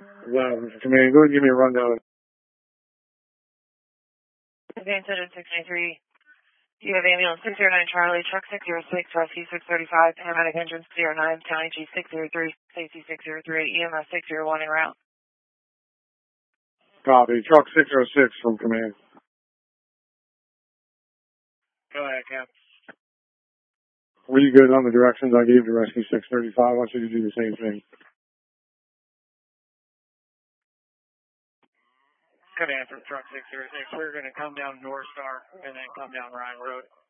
Command, go ahead and give me a rundown. Advance at 693. You have ambulance 609 Charlie, truck 606, rescue 635, paramedic engine 09, county G 603, safety 603, EMS 601 en route. Copy. Truck 606 from command. Go ahead, Cap. Were you good on the directions I gave to rescue 635? I want you to do the same thing. Command from truck 606. We're going to come down North Star and then come down Ryan Road.